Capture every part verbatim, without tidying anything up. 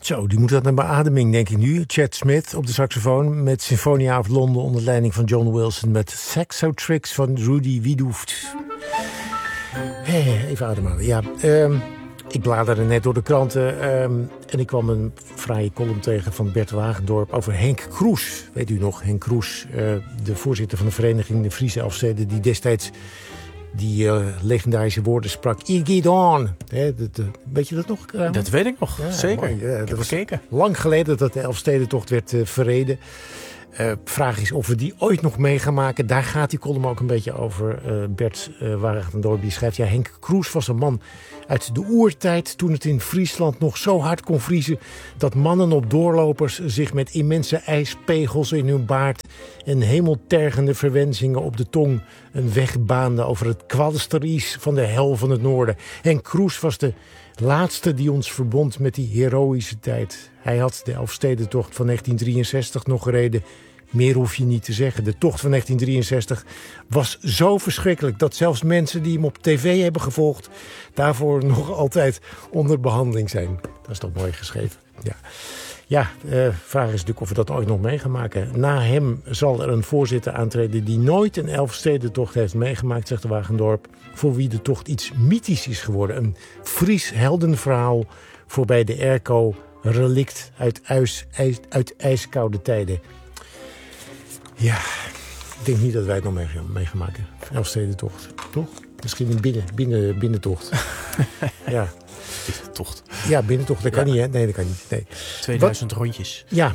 Zo, die moet dat naar beademing, denk ik nu. Chad Smith op de saxofoon met Sinfonia of Londen onder leiding van John Wilson met Saxo Tricks van Rudy Wiedoeft. Hey, even ademhalen. Ja, um, ik bladerde net door de kranten um, en ik kwam een fraaie column tegen van Bert Wagendorp over Henk Kroes. Weet u nog, Henk Kroes, uh, de voorzitter van de vereniging de Friese Elfsteden, die destijds die uh, legendarische woorden sprak. Il geht on. He, dat, uh, weet je dat nog? Uh, dat weet ik nog, ja, zeker. Mooi, uh, dat was gekeken. Lang geleden dat de Elfstedentocht werd uh, verreden. Uh, vraag is of we die ooit nog mee gaan maken. Daar gaat die column ook een beetje over. Uh, Bert uh, Wagendorp die schrijft... Ja, Henk Kroes was een man uit de oertijd... toen het in Friesland nog zo hard kon vriezen... dat mannen op doorlopers zich met immense ijspegels in hun baard... en hemeltergende verwensingen op de tong... een weg baanden over het kwalsteries van de hel van het noorden. Henk Kroes was de laatste die ons verbond met die heroïsche tijd. Hij had de Elfstedentocht van negentien drieënzestig nog gereden... Meer hoef je niet te zeggen. De tocht van negentien drieënzestig was zo verschrikkelijk... dat zelfs mensen die hem op tv hebben gevolgd... daarvoor nog altijd onder behandeling zijn. Dat is toch mooi geschreven. Ja, ja de vraag is natuurlijk of we dat ooit nog mee gaan maken. Na hem zal er een voorzitter aantreden... die nooit een Elfstedentocht heeft meegemaakt, zegt de Wagendorp... voor wie de tocht iets mythisch is geworden. Een Fries heldenverhaal voorbij de airco... relict uit, ijs, ijs, uit ijskoude tijden... Ja, ik denk niet dat wij het nog mee, mee gaan maken. Elfstedentocht, toch? Misschien een binnen, binnen, binnentocht. Ja. Binnentocht. Ja, binnentocht, dat kan ja. niet, hè? Nee, dat kan niet. Nee. tweeduizend Wat? Rondjes. Ja.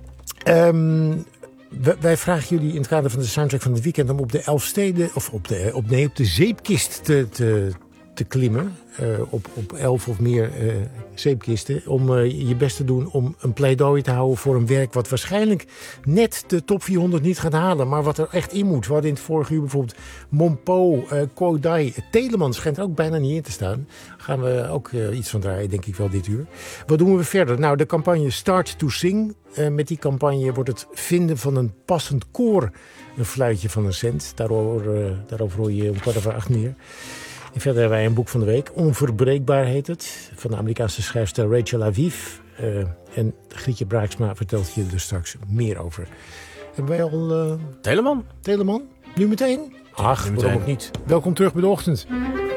Um, wij, wij vragen jullie in het kader van de soundtrack van het weekend... om op de Elfsteden, of op de, op, nee, op de zeepkist te, te, te klimmen. Uh, op, op elf of meer uh, zeepkisten. Om uh, je best te doen om een pleidooi te houden voor een werk... wat waarschijnlijk net de top vierhonderd niet gaat halen. Maar wat er echt in moet. We hadden in het vorige uur bijvoorbeeld Mompo, uh, Kodai. Telemann schijnt er ook bijna niet in te staan. Daar gaan we ook uh, iets van draaien, denk ik wel, dit uur. Wat doen we verder? Nou, de campagne Start to Sing. Uh, met die campagne wordt het vinden van een passend koor... een fluitje van een cent. Daarover, uh, daarover hoor je om kwart over acht meer. En verder hebben wij een boek van de week. Onverbreekbaar heet het. Van de Amerikaanse schrijfster Rachel Aviv. Uh, en Grietje Braaksma vertelt je er straks meer over. Hebben wij al... Uh... Telemann. Telemann? Nu meteen? Ach, nu meteen. Waarom ook niet? Welkom terug bij de ochtend.